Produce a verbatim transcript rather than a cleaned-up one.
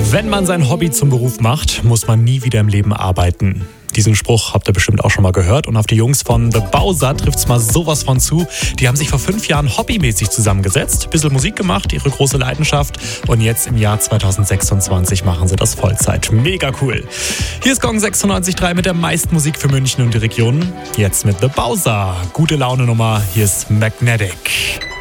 Wenn man sein Hobby zum Beruf macht, muss man nie wieder im Leben arbeiten. Diesen Spruch habt ihr bestimmt auch schon mal gehört. Und auf die Jungs von The Bowser trifft's mal sowas von zu. Die haben sich vor fünf Jahren hobbymäßig zusammengesetzt, bisschen Musik gemacht, ihre große Leidenschaft. Und jetzt im Jahr zweitausendsechsundzwanzig machen sie das Vollzeit. Mega cool. Hier ist Gong sechsundneunzig Komma drei mit der meisten Musik für München und die Region. Jetzt mit The Bowser. Gute Laune Nummer. Hier ist Magnetic.